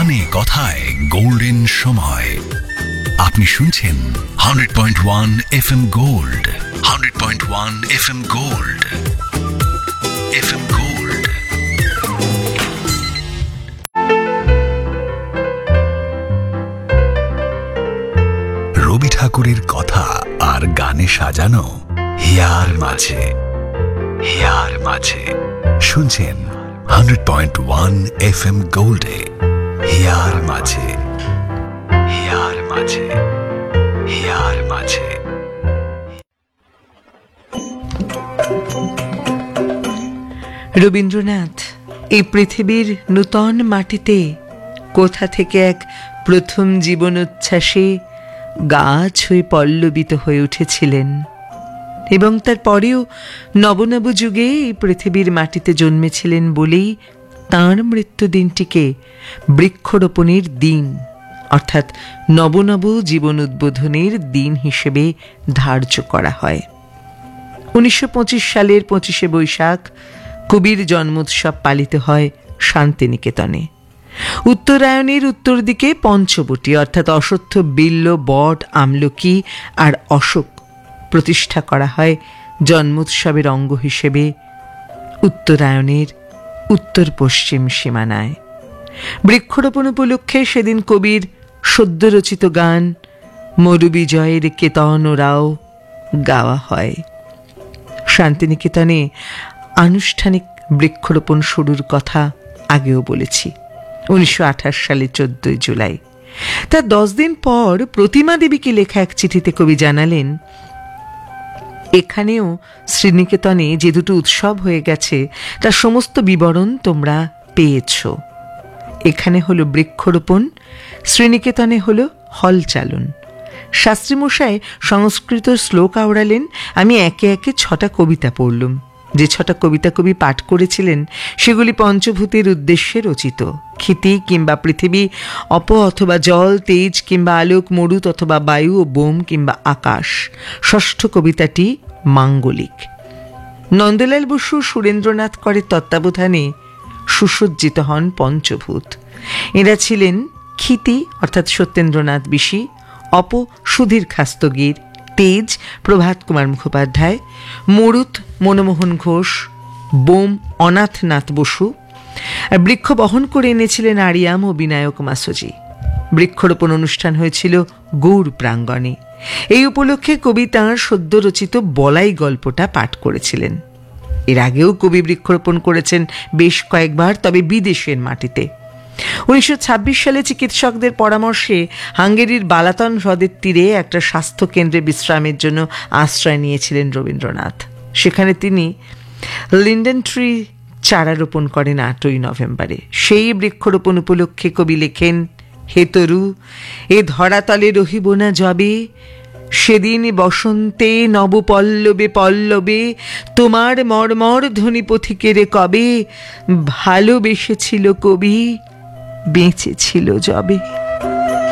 গানে কথায় গোল্ডেন সময়। আপনি শুনছেন 100.1 FM gold, 100.1 FM gold, FM gold. রবি ঠাকুরের কথা আর গানে সাজানো হিয়ার মাঝে, হিয়ার মাঝে শুনছেন 100.1 FM গোল্ডে। হিয়ার মাঝে, হিয়ার মাঝে, হিয়ার মাঝে। রবীন্দ্রনাথ এই পৃথিবীর নূতন মাটিতে কোথা থেকে এক প্রথম জীবনোচ্ছ্বাসে গাছ হয়ে পল্লবিত হয়ে উঠেছিলেন এবং তারপরেও নবনব যুগে এই পৃথিবীর মাটিতে জন্মেছিলেন বলেই তাঁর মৃত্যুদিনটিকে বৃক্ষরোপণের দিন অর্থাৎ নবনব জীবন উদ্বোধনের দিন হিসেবে ধার্য করা হয়। 1925 সালের 25শে বৈশাখ কবির জন্মোৎসব পালিত হয় শান্তিনিকেতনে। উত্তরায়ণের উত্তর দিকে পঞ্চবটি অর্থাৎ অশ্বত্থ, বিল্ব, বট, আমলকি আর অশোক প্রতিষ্ঠা করা হয় জন্মোৎসবের অঙ্গ হিসেবে উত্তরায়ণের উত্তর পশ্চিম সীমানায়। বৃক্ষরোপণ উপলক্ষে সেদিন কবির সদ্যরচিত গান মরুবিজয়ের কেতন রাও গাওয়া হয়। শান্তিনিকেতনে আনুষ্ঠানিক বৃক্ষরোপণ শুরুর কথা আগেও বলেছি, 1928 সালে 14 জুলাই। তার 10 দিন পর প্রতিমা দেবীকে লেখা এক চিঠিতে কবি জানালেন, এখানেও শ্রীনিকেতনে যে দুটো উৎসব হয়ে গেছে তার সমস্ত বিবরণ তোমরা পেয়েছ। এখানে হলো বৃক্ষরোপণ, শ্রীনিকেতনে হলো হল চালন। শাস্ত্রীমশাই সংস্কৃত শ্লোক আওড়ালেন, আমি একে একে 6টা কবিতা পড়লুম। যে 6টা কবিতা কবি পাঠ করেছিলেন সেগুলি পঞ্চভূতের উদ্দেশ্যে রচিত। ক্ষিতি কিংবা পৃথিবী, অপ অথবা জল, তেজ কিংবা আলোক, মরুত অথবা বায়ু ও বোম কিংবা আকাশ। ষষ্ঠ কবিতাটি মাঙ্গলিক। নন্দলাল বসু সুরেন্দ্রনাথ করের তত্ত্বাবধানে সুসজ্জিত হন পঞ্চভূত। এরা ছিলেন ক্ষিতি অর্থাৎ সত্যেন্দ্রনাথ বিশি, অপ সুধীর খাস্তগীর, তেজ প্রভাত কুমার মুখোপাধ্যায়, মরুত মনমোহন ঘোষ, বোম অনাথনাথ বসু, আর বৃক্ষ বহন করে এনেছিলেন আরিয়াম ও বিনায়ক মাসুজি। বৃক্ষরোপণ অনুষ্ঠান হয়েছিল গৌড় প্রাঙ্গণে। এই উপলক্ষে কবি তাঁর সদ্য রচিত বলাই গল্পটা পাঠ করেছিলেন। এর আগেও কবি বৃক্ষরোপণ করেছেন বেশ কয়েকবার, তবে বিদেশের মাটিতে। 1926 সালে চিকিৎসকদের পরামর্শে হাঙ্গেরির বালাতন হ্রদের তীরে একটা স্বাস্থ্য কেন্দ্রে বিশ্রামের জন্য আশ্রয় নিয়েছিলেন রবীন্দ্রনাথ। সেখানে তিনি লিন্ডেন ট্রি চারা রোপণ করেন 8ই নভেম্বরে। সেই বৃক্ষরোপণ উপলক্ষে কবি লেখেন, হে তরু, এ ধরাতলে রহিব না যবে, সেদিন বসন্তে নব পল্লবে পল্লবে, তোমার মর্মর ধ্বনি পথিকেরে কবে, ভালোবেসেছিল কবি, বেঁচে ছিল যবে।